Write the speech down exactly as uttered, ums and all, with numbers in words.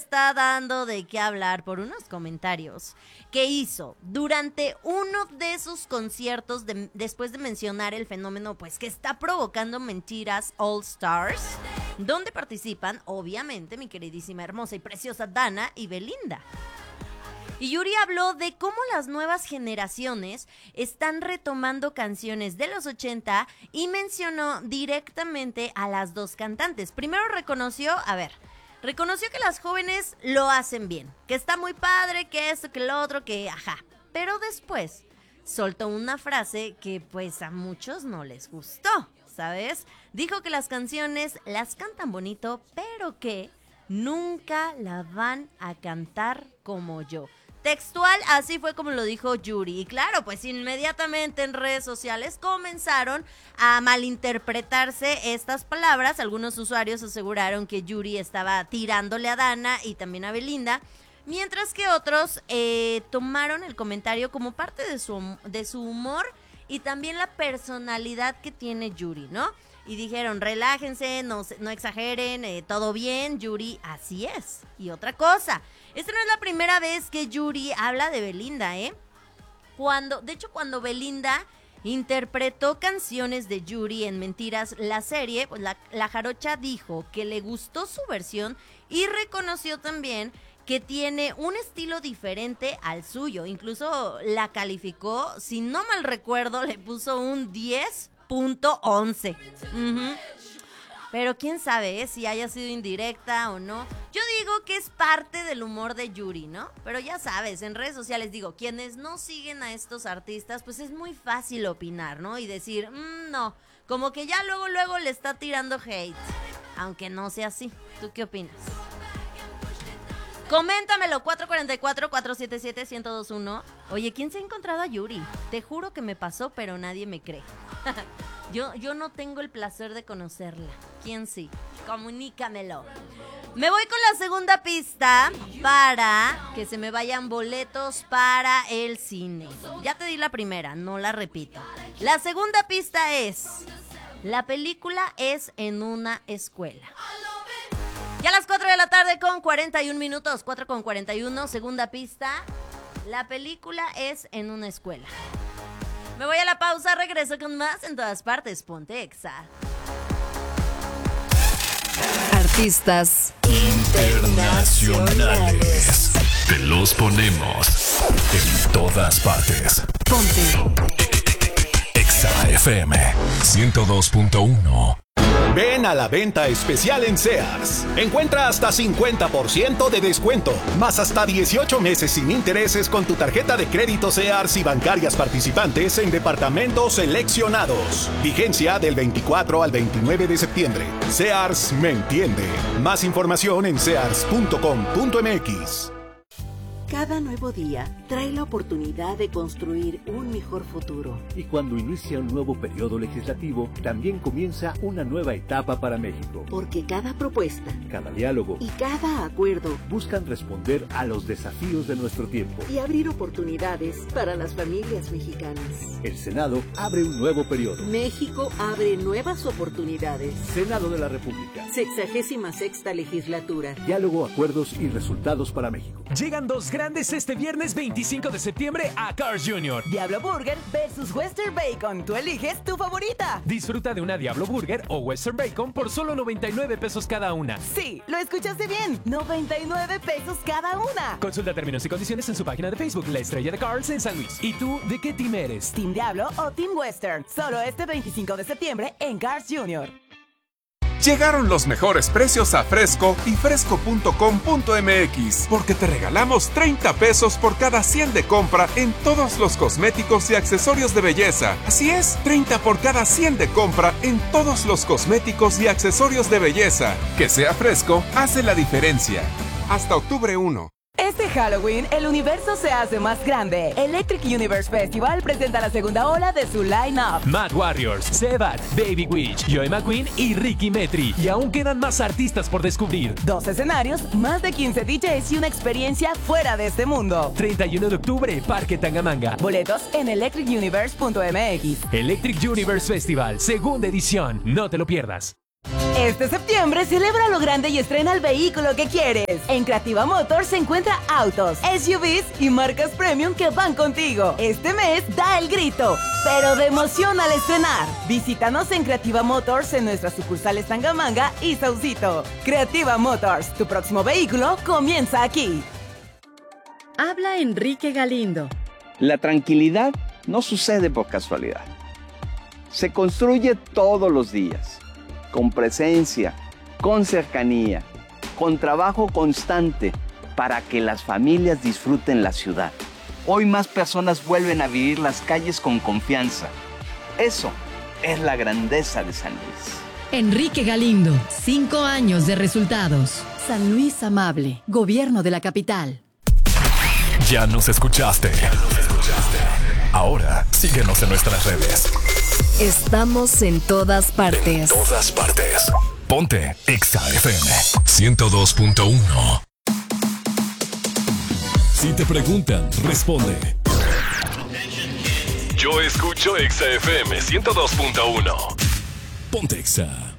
está dando de qué hablar por unos comentarios que hizo durante uno de sus conciertos de, después de mencionar el fenómeno pues que está provocando Mentiras All Stars, donde participan obviamente mi queridísima, hermosa y preciosa Dana y Belinda. Y Yuri habló de cómo las nuevas generaciones están retomando canciones de los ochenta y mencionó directamente a las dos cantantes. Primero reconoció, a ver, reconoció que las jóvenes lo hacen bien, que está muy padre, que esto, que lo otro, que ajá. Pero después soltó una frase que pues a muchos no les gustó, ¿sabes? Dijo que las canciones las cantan bonito, pero que nunca la van a cantar como yo. Textual, así fue como lo dijo Yuri. Y claro, pues inmediatamente en redes sociales comenzaron a malinterpretarse estas palabras. Algunos usuarios aseguraron que Yuri estaba tirándole a Dana y también a Belinda, mientras que otros eh, tomaron el comentario como parte de su, de su humor y también la personalidad que tiene Yuri, ¿no? Y dijeron, relájense, no, no exageren, eh, todo bien, Yuri, así es. Y otra cosa, esta no es la primera vez que Yuri habla de Belinda, ¿eh? Cuando, de hecho, cuando Belinda interpretó canciones de Yuri en Mentiras, la serie, pues la, la jarocha dijo que le gustó su versión y reconoció también que tiene un estilo diferente al suyo. Incluso la calificó, si no mal recuerdo, le puso un diez punto once. Uh-huh. Pero quién sabe, ¿eh? Si haya sido indirecta o no. Yo digo que es parte del humor de Yuri, ¿no? Pero ya sabes, en redes sociales digo, quienes no siguen a estos artistas, pues es muy fácil opinar, ¿no? Y decir, mmm, no, como que ya luego, luego le está tirando hate. Aunque no sea así. ¿Tú qué opinas? Coméntamelo, cuatro cuatro cuatro, cuatro siete siete, uno cero dos uno. Oye, ¿quién se ha encontrado a Yuri? Te juro que me pasó, pero nadie me cree. yo, yo no tengo el placer de conocerla. ¿Quién sí? Comunícamelo. Me voy con la segunda pista para que se me vayan boletos para el cine. Ya te di la primera, no la repito. La segunda pista es, la película es en una escuela. Ya a las cuatro de la tarde con cuarenta y un minutos, cuatro con cuarenta y uno, segunda pista. La película es en una escuela. Me voy a la pausa, regreso con más en todas partes. Ponte Exa. Artistas internacionales. Te los ponemos en todas partes. Ponte Exa F M ciento dos punto uno. Ven a la venta especial en Sears. Encuentra hasta cincuenta por ciento de descuento, más hasta dieciocho meses sin intereses con tu tarjeta de crédito Sears y bancarias participantes en departamentos seleccionados. Vigencia del veinticuatro al veintinueve de septiembre. Sears me entiende. Más información en sears punto com punto m x. Cada nuevo día trae la oportunidad de construir un mejor futuro. Y cuando inicia un nuevo periodo legislativo, también comienza una nueva etapa para México. Porque cada propuesta, cada diálogo y cada acuerdo buscan responder a los desafíos de nuestro tiempo y abrir oportunidades para las familias mexicanas. El Senado abre un nuevo periodo. México abre nuevas oportunidades. Senado de la República. Sexagésima sexta legislatura. Diálogo, acuerdos y resultados para México. Llegan dos grandes este viernes veinticinco de septiembre a Carl's junior Diablo Burger versus Western Bacon. Tú eliges tu favorita. Disfruta de una Diablo Burger o Western Bacon por solo noventa y nueve pesos cada una. Sí, lo escuchaste bien. noventa y nueve pesos cada una. Consulta términos y condiciones en su página de Facebook, La Estrella de Carl's en San Luis. ¿Y tú, de qué team eres? ¿Team Diablo o Team Western? Solo este veinticinco de septiembre en Carl's junior Llegaron los mejores precios a Fresco y fresco punto com punto m x, porque te regalamos treinta pesos por cada cien de compra en todos los cosméticos y accesorios de belleza. Así es, treinta por cada cien de compra en todos los cosméticos y accesorios de belleza. Que sea Fresco hace la diferencia. Hasta octubre primero. Este Halloween, el universo se hace más grande. Electric Universe Festival presenta la segunda ola de su line-up. Mad Warriors, Sebat, Baby Witch, Joy McQueen y Ricky Metri. Y aún quedan más artistas por descubrir. Dos escenarios, más de quince D Js y una experiencia fuera de este mundo. treinta y uno de octubre, Parque Tangamanga. Boletos en electric universe punto m x. Electric Universe Festival, segunda edición. No te lo pierdas. Este septiembre celebra lo grande y estrena el vehículo que quieres. En Creativa Motors se encuentra autos, S U Vs y marcas premium que van contigo. Este mes da el grito, pero de emoción al estrenar. Visítanos en Creativa Motors en nuestras sucursales Tangamanga y Saucito. Creativa Motors, tu próximo vehículo comienza aquí. Habla Enrique Galindo. La tranquilidad no sucede por casualidad. Se construye todos los días, con presencia, con cercanía, con trabajo constante para que las familias disfruten la ciudad. Hoy más personas vuelven a vivir las calles con confianza. Eso es la grandeza de San Luis. Enrique Galindo, cinco años de resultados. San Luis Amable, Gobierno de la Capital. Ya nos escuchaste. Ya nos escuchaste. Ahora síguenos en nuestras redes. Estamos en todas partes. En todas partes. Ponte Exa F M ciento dos punto uno. Si te preguntan, responde. Yo escucho Exa F M ciento dos punto uno. Ponte Exa.